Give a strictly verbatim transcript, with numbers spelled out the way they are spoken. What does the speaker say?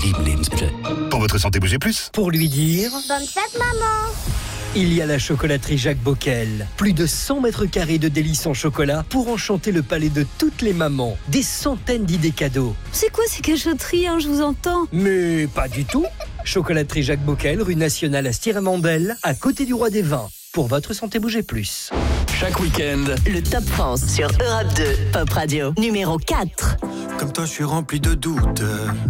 Lieblingsbitte. Pour votre santé, bougez plus. Pour lui dire... Bonne fête, maman. Il y a la chocolaterie Jacques Bockel. Plus de cent mètres carrés de délices en chocolat pour enchanter le palais de toutes les mamans. Des centaines d'idées cadeaux. C'est quoi ces cachotteries, hein, je vous entends? Mais pas du tout. Chocolaterie Jacques Bockel, rue nationale à Stiremandel, à côté du Roi des Vins. Pour votre santé, bougez plus. Chaque week-end, Le Top France sur Europe deux, Pop Radio, numéro quatre. Comme toi, je suis rempli de doutes.